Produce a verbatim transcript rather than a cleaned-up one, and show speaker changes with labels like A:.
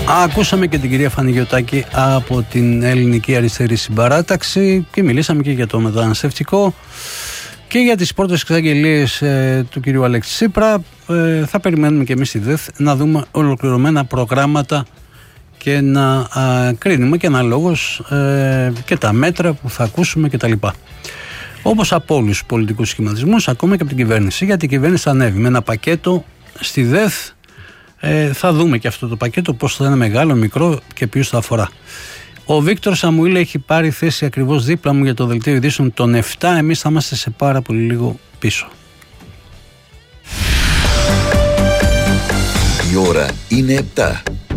A: Ακούσαμε και την κυρία Φανιγιωτάκη από την Ελληνική Αριστερή Συμπαράταξη και μιλήσαμε και για το μεταναστευτικό και για τις πρώτες εξαγγελίες ε, του κυρίου Αλέξη Τσίπρα. Ε, θα περιμένουμε και εμείς στη ΔΕΘ να δούμε ολοκληρωμένα προγράμματα και να α, κρίνουμε και αναλόγως ε, και τα μέτρα που θα ακούσουμε κτλ. Όπως από όλους τους πολιτικούς σχηματισμούς, ακόμα και από την κυβέρνηση, γιατί η κυβέρνηση θα ανέβει με ένα πακέτο στη ΔΕΘ. Ε, θα δούμε και αυτό το πακέτο πώς θα είναι μεγάλο, μικρό και ποιους θα αφορά. Ο Βίκτορ Σαμουήλ έχει πάρει θέση ακριβώς δίπλα μου για το δελτίο ειδήσεων των επτά. Εμείς θα είμαστε σε πάρα πολύ λίγο πίσω.
B: Η ώρα είναι επτά.